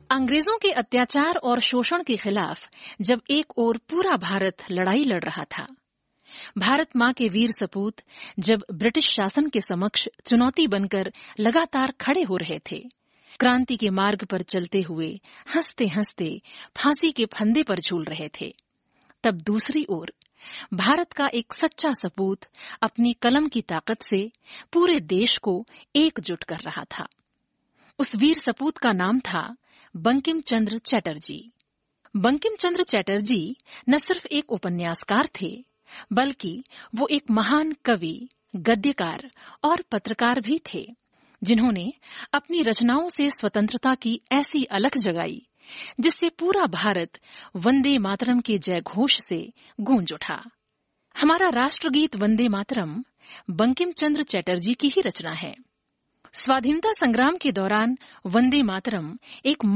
अंग्रेजों के अत्याचार और शोषण के खिलाफ जब एक ओर पूरा भारत लड़ाई लड़ रहा था, भारत मां के वीर सपूत जब ब्रिटिश शासन के समक्ष चुनौती बनकर लगातार खड़े हो रहे थे, क्रांति के मार्ग पर चलते हुए हंसते हंसते फांसी के फंदे पर झूल रहे थे, तब दूसरी ओर भारत का एक सच्चा सपूत अपनी कलम की ताकत से पूरे देश को एकजुट कर रहा था। उस वीर सपूत का नाम था बंकिम चंद्र चटर्जी। बंकिम चंद्र चटर्जी न सिर्फ एक उपन्यासकार थे, बल्कि वो एक महान कवि, गद्यकार और पत्रकार भी थे, जिन्होंने अपनी रचनाओं से स्वतंत्रता की ऐसी अलख जगाई जिससे पूरा भारत वंदे मातरम के जयघोष से गूंज उठा। हमारा राष्ट्रगीत वंदे मातरम बंकिम चंद्र चटर्जी की ही रचना है। स्वाधीनता संग्राम के दौरान वंदे मातरम एक